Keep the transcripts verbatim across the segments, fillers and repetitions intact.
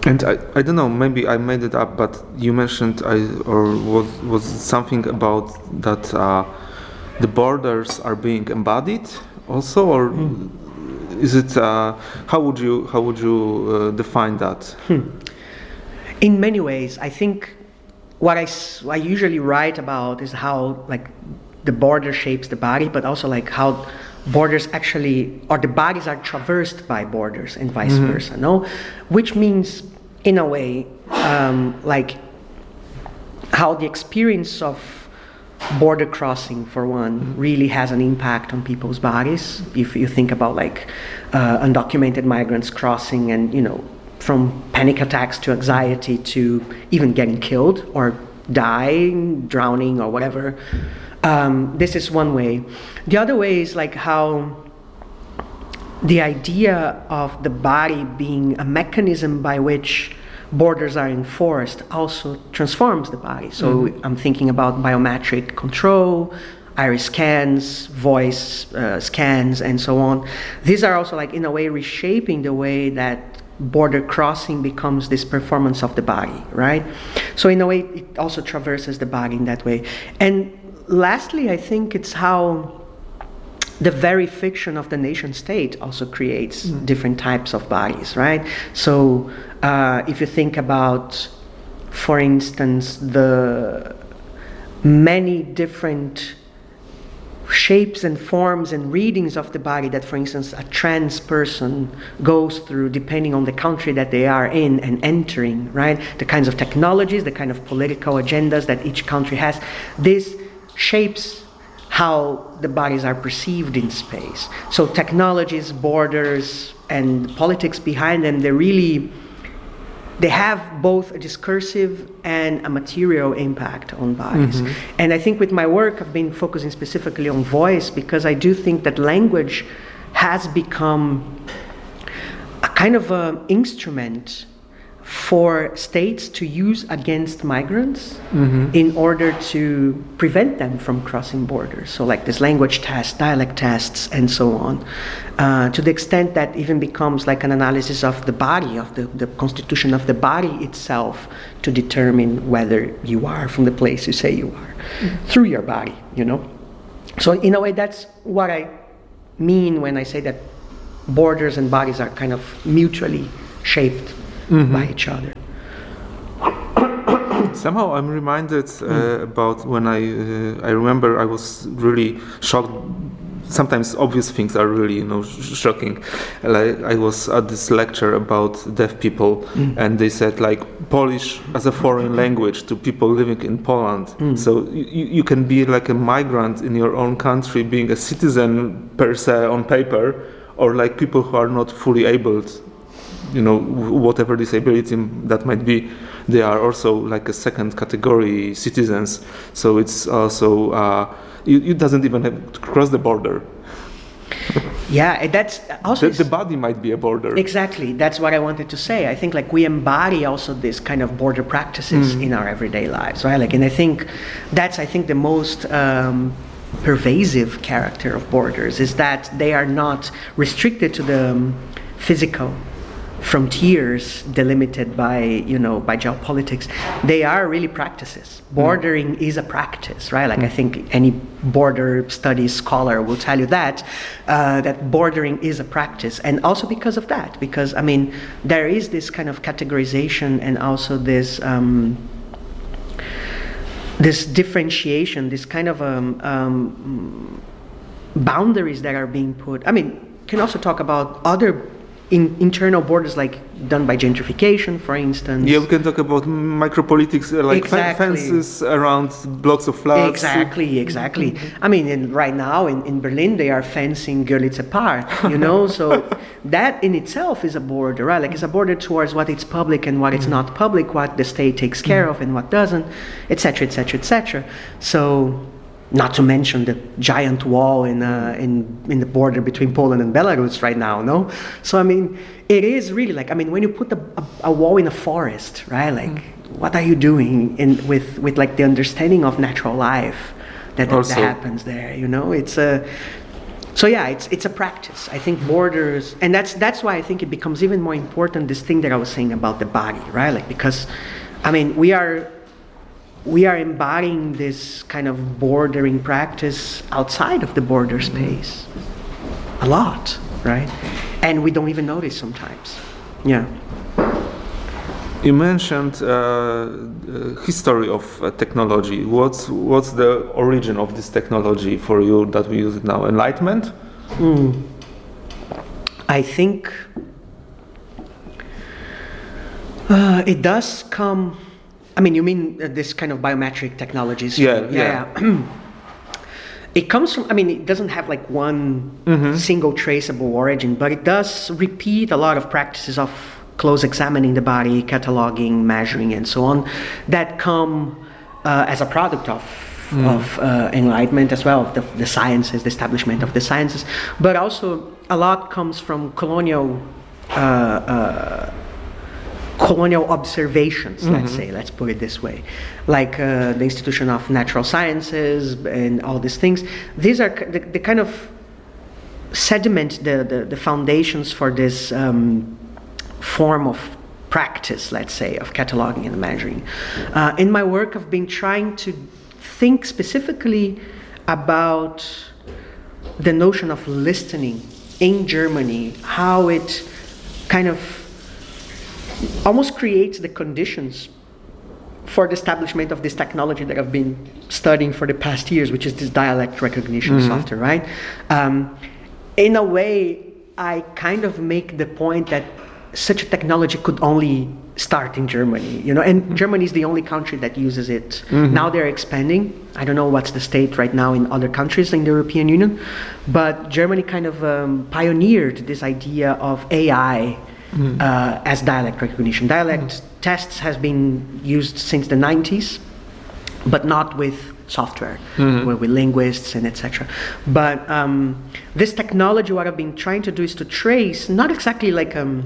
And I, I don't know, maybe I made it up, but you mentioned, I, or was was something about that uh, the borders are being embodied also, or mm. is it? Uh, how would you how would you uh, define that? Hmm. In many ways, I think what I, I usually write about is how like the border shapes the body, but also like how borders actually, or the bodies are traversed by borders and vice mm-hmm. versa, no? Which means, in a way, um, like how the experience of border crossing, for one, mm-hmm. really has an impact on people's bodies. If you think about like uh, undocumented migrants crossing and, you know, from panic attacks to anxiety to even getting killed or dying, drowning or whatever. Um, this is one way. The other way is like how the idea of the body being a mechanism by which borders are enforced also transforms the body. So mm-hmm. I'm thinking about biometric control, iris scans, voice uh, scans, and so on. These are also like in a way reshaping the way that border crossing becomes this performance of the body, right? So in a way, it also traverses the body in that way. And lastly, I think it's how the very fiction of the nation state also creates mm. different types of bodies, right? So uh, if you think about, for instance, the many different shapes and forms and readings of the body that, for instance, a trans person goes through depending on the country that they are in and entering, right? The kinds of technologies, the kind of political agendas that each country has. This shapes how the bodies are perceived in space. So technologies, borders, and politics behind them, they really, they have both a discursive and a material impact on bodies. Mm-hmm. And I think with my work, I've been focusing specifically on voice because I do think that language has become a kind of an instrument for states to use against migrants mm-hmm. in order to prevent them from crossing borders. So like this language tests, dialect tests, and so on, uh, to the extent that even becomes like an analysis of the body, of the, the constitution of the body itself to determine whether you are from the place you say you are, mm-hmm. through your body, you know? So in a way, that's what I mean when I say that borders and bodies are kind of mutually shaped Mm-hmm. by each other. Somehow I'm reminded uh, mm. about when I uh, I remember I was really shocked. Sometimes obvious things are really, you know, sh- shocking. Like I was at this lecture about deaf people, mm. and they said like Polish as a foreign language to people living in Poland. Mm. So you, you can be like a migrant in your own country, being a citizen per se on paper, or like people who are not fully able to, you know, whatever disability that might be, they are also like a second category citizens. So it's also, uh, it, it doesn't even have to cross the border. Yeah, that's also... The, the body might be a border. Exactly, that's what I wanted to say. I think like we embody also this kind of border practices mm. in our everyday lives, right? Like, and I think that's, I think the most um, pervasive character of borders is that they are not restricted to the um, physical frontiers delimited by, you know, by geopolitics. They are really practices. Bordering mm. is a practice, right? Like mm. I think any border studies scholar will tell you that, uh, that bordering is a practice. And also because of that, because, I mean, there is this kind of categorization and also this, um, this differentiation, this kind of um, um, boundaries that are being put. I mean, can also talk about other In internal borders, like done by gentrification, for instance. Yeah, we can talk about micropolitics, uh, like exactly. fences around blocks of flats. Exactly, exactly. I mean, in, right now in, in Berlin, they are fencing Görlitzer Park, you know? So that in itself is a border, right? Like it's a border towards what is public and what mm. is not public, what the state takes care mm. of and what doesn't, et cetera, et cetera, et cetera. So, not to mention the giant wall in, uh, in in the border between Poland and Belarus right now, no? So, I mean, it is really like, I mean, when you put a, a, a wall in a forest, right? Like, mm. what are you doing in, with, with like the understanding of natural life that, that, that happens there, you know? It's a... so yeah, it's it's a practice. I think borders, and that's that's why I think it becomes even more important. This thing that I was saying about the body, right? Like because, I mean, we are we are embodying this kind of bordering practice outside of the border space, a lot, right? And we don't even notice sometimes. Yeah. You mentioned uh, uh, history of uh, technology. What's what's the origin of this technology for you that we use it now? Enlightenment? Mm. I think uh, it does come. I mean, you mean uh, this kind of biometric technologies? Yeah, yeah. yeah. It comes from, I mean, it doesn't have like one mm-hmm. single traceable origin, but it does repeat a lot of practices of close examining the body, cataloging, measuring, and so on, that come uh, as a product of, mm. of uh, enlightenment as well, of the, the sciences, the establishment of the sciences. But also a lot comes from colonial uh, uh, colonial observations, mm-hmm. let's say, let's put it this way. Like uh, the Institution of Natural Sciences and all these things. These are the, the kind of sediment, the, the, the foundations for this um, form of practice, let's say, of cataloging and measuring. Uh, in my work, I've been trying to think specifically about the notion of listening in Germany, how it kind of almost creates the conditions for the establishment of this technology that I've been studying for the past years, which is this dialect recognition mm-hmm. software, right? Um, in a way, I kind of make the point that such a technology could only start in Germany, you know, and mm-hmm. Germany is the only country that uses it. Mm-hmm. Now they're expanding. I don't know what's the state right now in other countries in the European Union, but Germany kind of um, pioneered this idea of A I mm-hmm. uh, as dialect recognition. Dialect mm-hmm. tests has been used since the nineties, but not with software, mm-hmm. with, with linguists and et cetera. But um, this technology, what I've been trying to do is to trace, not exactly like um,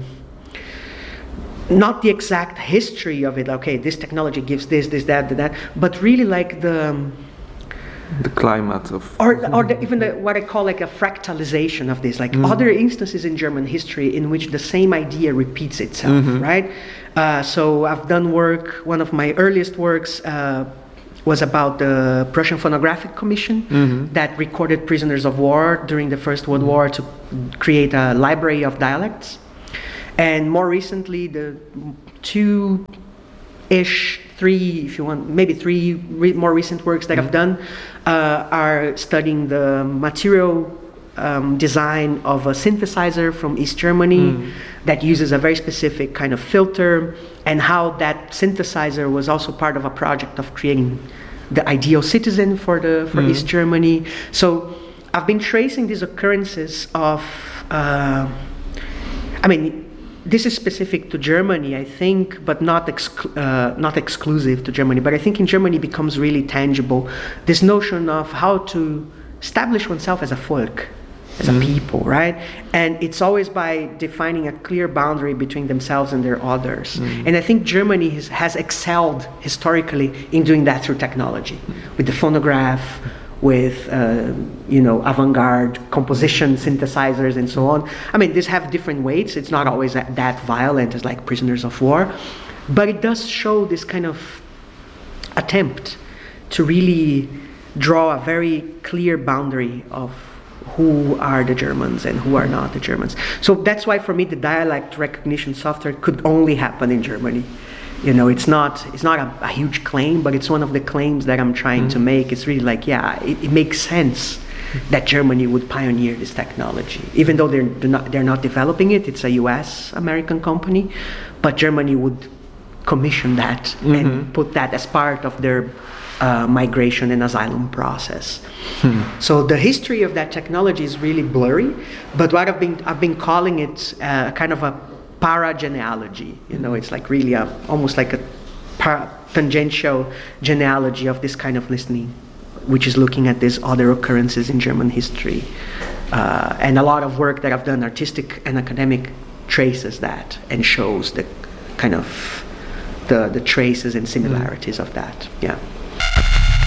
not the exact history of it, okay, this technology gives this, this, that, that, but really like the um, the climate of or, or the, even the, what I call like a fractalization of this, like mm-hmm. other instances in German history in which the same idea repeats itself, mm-hmm. right? Uh, so I've done work, one of my earliest works uh, was about the Prussian Phonographic Commission mm-hmm. that recorded prisoners of war during the First World War to create a library of dialects. And more recently, the two-ish, three, if you want, maybe three re- more recent works that mm-hmm. I've done uh, are studying the material um, design of a synthesizer from East Germany mm-hmm. that uses a very specific kind of filter, and how that synthesizer was also part of a project of creating the ideal citizen for the for mm-hmm. East Germany. So I've been tracing these occurrences of, uh, I mean, this is specific to Germany, I think, but not exclu- uh, not exclusive to Germany. But I think in Germany becomes really tangible this notion of how to establish oneself as a folk, as mm-hmm. a people, right? And it's always by defining a clear boundary between themselves and their others. Mm-hmm. And I think Germany has, has excelled historically in doing that through technology, with the phonograph, with uh, you know, avant-garde composition synthesizers and so on. I mean, these have different weights. It's not always that, that violent as like Prisoners of War, but it does show this kind of attempt to really draw a very clear boundary of who are the Germans and who are not the Germans. So that's why for me the dialect recognition software could only happen in Germany. You know, it's not it's not a, a huge claim, but it's one of the claims that I'm trying mm-hmm. to make. It's really like, yeah, it, it makes sense that Germany would pioneer this technology, even though they're they're not, they're not developing it. It's a U S American company, but Germany would commission that mm-hmm. and put that as part of their uh, migration and asylum process. Hmm. So the history of that technology is really blurry, but what I've been I've been calling it uh, kind of a para-genealogy. You know, it's like really a, almost like a para- tangential genealogy of this kind of listening, which is looking at these other occurrences in German history. Uh, and a lot of work that I've done, artistic and academic, traces that and shows the kind of the, the traces and similarities mm. of that. Yeah.